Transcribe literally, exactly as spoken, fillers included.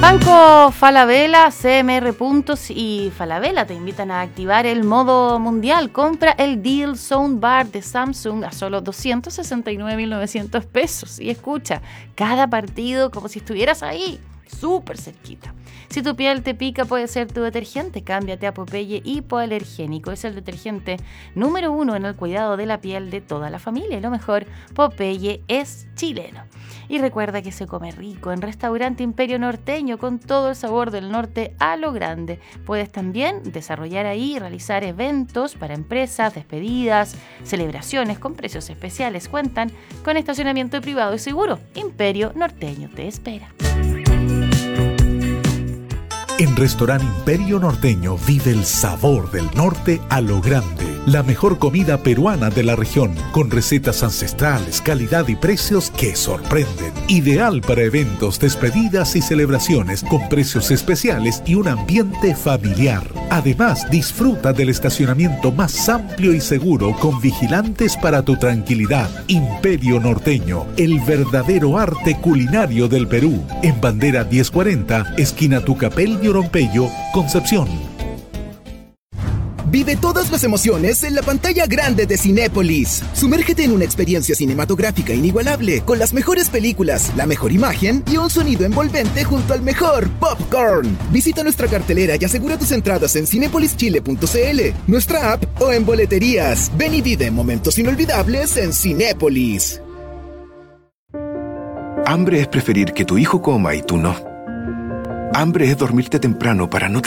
Banco Falabella, C M R Puntos y Falabella te invitan a activar el modo mundial. Compra el Deal Soundbar de Samsung a solo doscientos sesenta y nueve mil novecientos pesos. Y escucha cada partido como si estuvieras ahí, súper cerquita. Si tu piel te pica, puede ser tu detergente. Cámbiate a Popeye Hipoalergénico. Es el detergente número uno en el cuidado de la piel de toda la familia. Y lo mejor, Popeye es chileno. Y recuerda que se come rico en Restaurante Imperio Norteño, con todo el sabor del norte a lo grande. Puedes también desarrollar ahí y realizar eventos para empresas, despedidas, celebraciones con precios especiales. Cuentan con estacionamiento privado y seguro. Imperio Norteño te espera. En Restaurante Imperio Norteño vive el sabor del norte a lo grande. La mejor comida peruana de la región, con recetas ancestrales, calidad y precios que sorprenden. Ideal para eventos, despedidas y celebraciones, con precios especiales y un ambiente familiar. Además, disfruta del estacionamiento más amplio y seguro, con vigilantes para tu tranquilidad. Imperio Norteño, el verdadero arte culinario del Perú. En Bandera diez cuarenta, esquina Tucapel y Orompeyo, Concepción. Vive todas las emociones en la pantalla grande de Cinépolis. Sumérgete en una experiencia cinematográfica inigualable, con las mejores películas, la mejor imagen y un sonido envolvente junto al mejor popcorn. Visita nuestra cartelera y asegura tus entradas en cinépolis chile punto c l, nuestra app o en boleterías. Ven y vive momentos inolvidables en Cinépolis. Hambre es preferir que tu hijo coma y tú no. Hambre es dormirte temprano para no